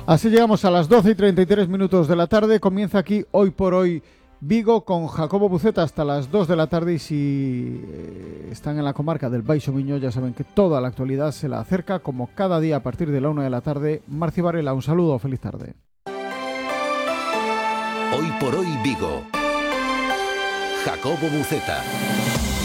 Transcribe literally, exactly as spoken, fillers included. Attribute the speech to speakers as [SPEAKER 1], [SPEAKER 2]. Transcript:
[SPEAKER 1] Así llegamos a las doce y treinta y tres minutos de la tarde. Comienza aquí Hoy por Hoy Vigo con Jacobo Buceta hasta las dos de la tarde. Y si eh, están en la comarca del Baixo Miño, ya saben que toda la actualidad se la acerca, como cada día a partir de la una de la tarde. Marci Varela, un saludo, feliz tarde.
[SPEAKER 2] Hoy por Hoy Vigo. Jacobo Buceta.